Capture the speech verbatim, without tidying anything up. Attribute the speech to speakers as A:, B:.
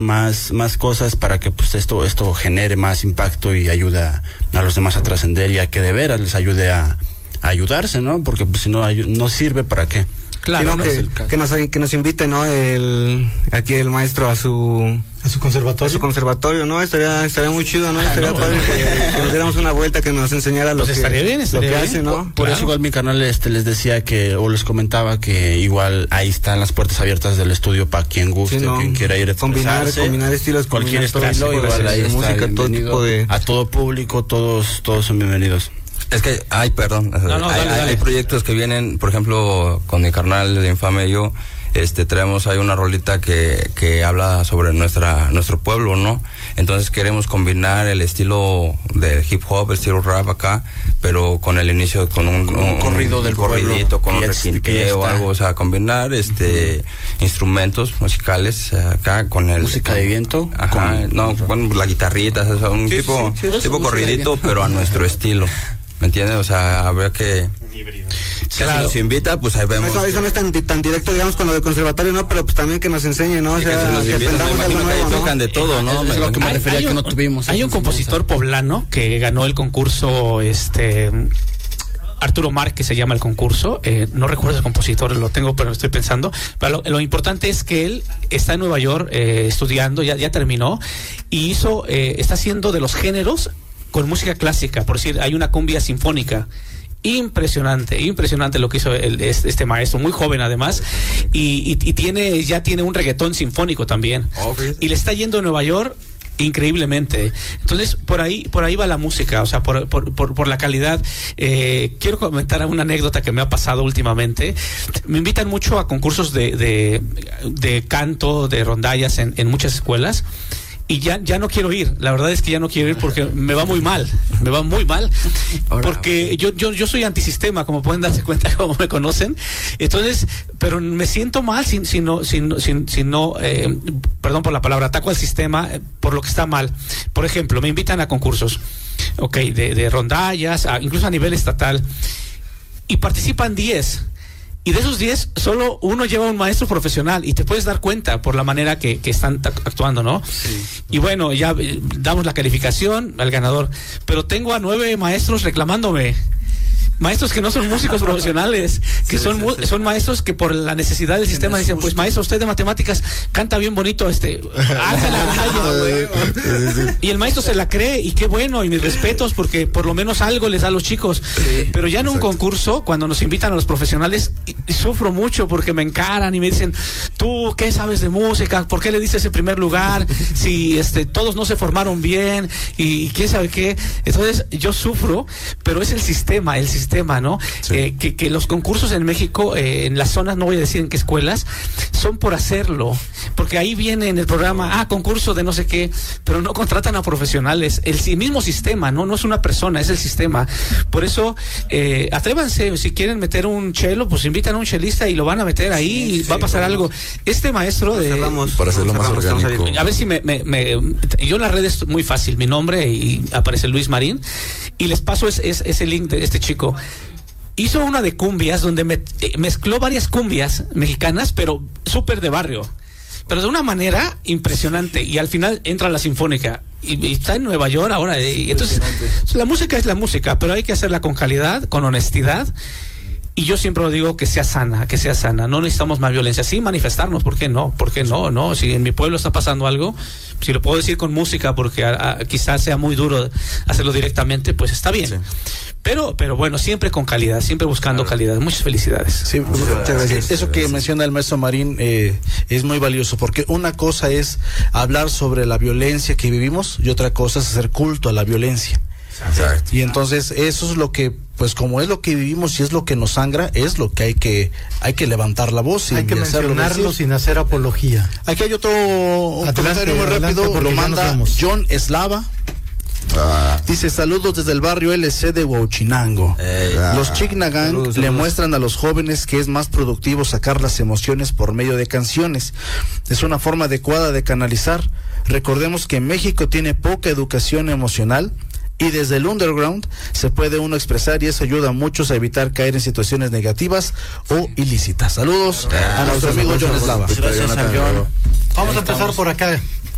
A: más más cosas para que pues esto esto genere más impacto y ayude a, a los demás a trascender y a que de veras les ayude a, a ayudarse, ¿no? Porque pues, si no ayu- no sirve, ¿para qué?
B: Claro,
A: no,
B: que,
A: es
B: que nos que nos invite, ¿no? El aquí el maestro a su
C: a su conservatorio.
B: A su conservatorio, ¿no? Estaría estaría muy chido, ¿no?
A: Ah,
B: estaría
A: no,
B: padre
A: no.
B: que, que nos diéramos una vuelta, que nos enseñara lo
D: Pues
B: que
D: estaría bien, estaría
B: lo que
D: bien.
B: hace, ¿no?
A: Por
D: Claro.
A: eso igual mi canal este les decía que, o les comentaba que igual ahí están las puertas abiertas del estudio para quien guste,
B: Sí, no.
A: quien quiera ir a
B: Combinar,
A: expresarse.
B: combinar estilos,
A: cualquier
B: combinar todo
A: estilo,
B: tipo de
A: igual ahí está
B: música, todo
A: bienvenido.
B: tipo de-
A: A todo público, todos todos son bienvenidos.
E: Es que, ay, perdón,
D: no,
E: hay,
D: dale,
E: hay-
D: dale.
E: hay proyectos que vienen, por ejemplo, con mi carnal de Infame y yo, este, traemos ahí una rolita que, que habla sobre nuestra, nuestro pueblo, ¿no? Entonces queremos combinar el estilo de hip hop, el estilo rap acá, pero con el inicio, con un,
A: Con un corrido del
E: corridito,
A: pueblo,
E: con
A: que
E: un
A: ya es- que ya
E: requinteo o
A: está.
E: algo, o sea, combinar, este, instrumentos musicales acá con el...
A: Música
E: con-
A: de viento.
E: Ajá,
A: con-
E: no, bueno, la guitarrita, o sea, un
A: Sí,
E: tipo,
A: sí, sí, eso,
E: tipo
A: música de
E: corridito,
A: viento.
E: pero a nuestro estilo. ¿Me entiendes? O sea, habría que... Si
D: Claro.
E: nos invita, pues ahí vemos.
B: Eso, eso no es tan, tan directo, digamos, con lo del conservatorio, ¿no? Pero pues también que nos enseñe, ¿no? O
E: Sí, que
B: sea,
E: se nos
B: que
E: invita, me
B: aprendamos algo
E: imagino que ahí
B: nuevo, ¿no?
E: tocan de todo, ¿no?
A: Es lo que me
D: Hay-
A: refería
D: hay
A: que
D: un-
A: no tuvimos.
D: Hay un
A: esa
D: compositor poblano que ganó el concurso, este Arturo Mar, que se llama el concurso, eh, no recuerdo el compositor, lo tengo, pero estoy pensando. Pero lo, lo importante es que él está en Nueva York eh, estudiando, ya, ya terminó, y hizo, eh, está haciendo de los géneros con música clásica, por decir, hay una cumbia sinfónica. Impresionante, impresionante lo que hizo el, este, este maestro, muy joven además, y, y, y tiene, ya tiene un reggaetón sinfónico también, y le está yendo a Nueva York increíblemente. Entonces por ahí por ahí va la música, o sea, por, por, por, por la calidad. Eh, quiero comentar una anécdota que me ha pasado últimamente. Me invitan mucho a concursos de, de, de canto, de rondallas en, en muchas escuelas. Y ya, ya no quiero ir, la verdad es que ya no quiero ir porque me va muy mal, me va muy mal, porque yo, yo, yo soy antisistema, como pueden darse cuenta, como me conocen, entonces, pero me siento mal si, si no, si, no- si, si no eh, perdón por la palabra, ataco al sistema eh, por lo que está mal. Por ejemplo, me invitan a concursos, ok, de, de rondallas, a- incluso a nivel estatal, y participan diez. Y de esos diez, solo uno lleva un maestro profesional y te puedes dar cuenta por la manera que, que están ta- actuando, ¿no? Sí. Y bueno, ya eh, damos la calificación al ganador, pero tengo a nueve maestros reclamándome. Maestros que no son músicos profesionales, que
E: Sí,
D: son
E: sí,
D: mu-
E: sí.
D: son maestros que por la necesidad del sistema dicen, pues maestro, usted de matemáticas canta bien bonito, este, hace la raya. Y el maestro se la cree, y qué bueno, y mis respetos, porque por lo menos algo les da a los chicos. Pero ya en un concurso, cuando nos invitan a los profesionales, y- y sufro mucho porque me encaran y me dicen, tú, ¿qué sabes de música? ¿Por qué le diste ese primer lugar? Si este todos no se formaron bien, y, y quién sabe qué. Entonces yo sufro, pero es el sistema, el sistema, ¿no?
A: Sí.
D: Eh, que, que los concursos en México, eh, en las zonas, no voy a decir en qué escuelas, son por hacerlo, porque ahí viene en el programa, ah, concurso de no sé qué, pero no contratan a profesionales. El si- mismo sistema, ¿no? No es una persona, es el sistema. Por eso, eh, atrévanse, si quieren meter un chelo, pues invitan a un chelista y lo van a meter ahí,
A: Sí,
D: y
A: sí,
D: va a pasar
A: vamos.
D: algo. Este maestro de...
B: Cerramos,
F: Para hacerlo más
B: cerramos, estamos
F: orgánico.
B: ahí.
D: A ver si me, me, me- yo en las redes es muy fácil, mi nombre, y aparece Luis Marín, y les paso es, es- ese link de este chico. Hizo una de cumbias donde me, eh, mezcló varias cumbias mexicanas, pero súper de barrio, pero de una manera impresionante, y al final entra la sinfónica y, y está en Nueva York ahora, eh, y entonces la música es la música, pero hay que hacerla con calidad, con honestidad. Y yo siempre lo digo, que sea sana, que sea sana. No necesitamos más violencia. Sí, manifestarnos, ¿por qué no? ¿Por qué no? No, si en mi pueblo está pasando algo, si lo puedo decir con música, porque a, a, quizás sea muy duro hacerlo directamente, pues está bien.
F: Sí.
D: Pero, pero bueno, siempre con calidad, siempre buscando calidad. Muchas felicidades.
F: Sí,
B: Muchas gracias.
F: eso que menciona el maestro Marín eh, es muy valioso, porque una cosa es hablar sobre la violencia que vivimos y otra cosa es hacer culto a la violencia.
E: Exacto.
F: Y entonces eso es lo que, pues como es lo que vivimos y es lo que nos sangra, es lo que hay que hay que levantar la voz y
C: Hay que
F: hacerlo
C: mencionarlo
F: decir.
C: sin hacer apología.
F: Aquí hay otro un
C: Adelante,
F: comentario muy
C: adelante,
F: rápido,
C: porque
F: lo
C: ya nos
F: manda
C: vamos.
F: John Eslava. Dice, saludos desde el barrio L C de Huachinango.
E: Ey.
F: Los Chignagang
B: Saludos,
F: le
B: saludos.
F: muestran a los jóvenes que es más productivo sacar las emociones por medio de canciones. Es una forma adecuada de canalizar. Recordemos que México tiene poca educación emocional y desde el underground se puede uno expresar, y eso ayuda a muchos a evitar caer en situaciones negativas o ilícitas. Saludos a nuestro amigo John Eslava.
A: Gracias a John.
C: Vamos a empezar por acá.